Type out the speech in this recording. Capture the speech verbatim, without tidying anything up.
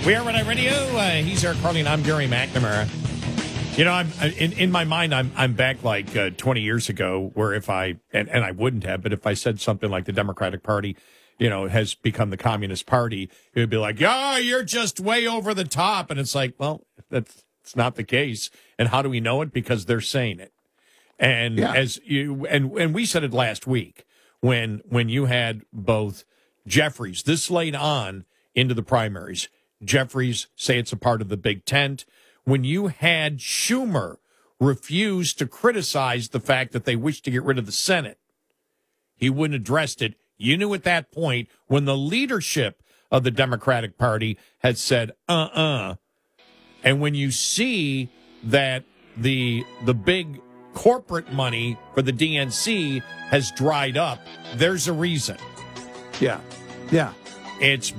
We are Red Eye Radio. Uh, he's Eric Carling. I'm Gary McNamara. You know, I'm in, in my mind, I'm I'm back like uh, twenty years ago, where if I and, and I wouldn't have, but if I said something like the Democratic Party, you know, has become the Communist Party, it would be like, "Yeah, you're just way over the top," and it's like, well, that's it's not the case. And how do we know it? Because they're saying it. And Yeah. as you and and we said it last week when when you had both Jeffries this late on into the primaries. Jeffries say it's a part of the big tent. When you had Schumer refuse to criticize the fact that they wish to get rid of the Senate, he wouldn't addressed it. You knew at that point when the leadership of the Democratic Party had said, uh-uh. And when you see that the the big corporate money for the D N C has dried up, there's a reason. Yeah. Yeah. It's